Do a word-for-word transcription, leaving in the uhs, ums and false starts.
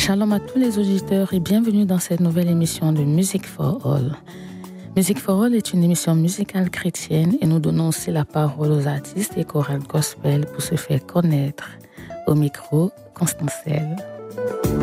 Shalom à tous les auditeurs et bienvenue dans cette nouvelle émission de Music for All. Music for All est une émission musicale chrétienne et nous donnons aussi la parole aux artistes et chorales gospel pour se faire connaître. Au micro, Constancelle.